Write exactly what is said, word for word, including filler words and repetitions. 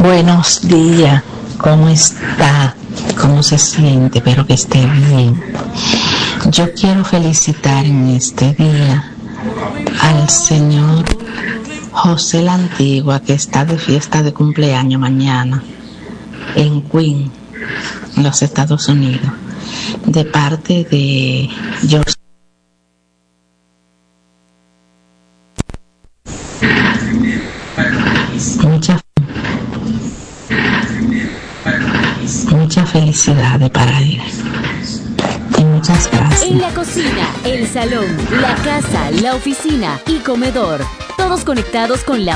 Buenos días, ¿cómo está? ¿Cómo se siente? Espero que esté bien. Yo quiero felicitar en este día al señor José la Antigua, que está de fiesta de cumpleaños mañana en Queen, en los Estados Unidos, de parte de George. Muchas muchas felicidades para él y muchas gracias. En la cocina, el salón, la casa, la oficina y comedor, todos conectados con la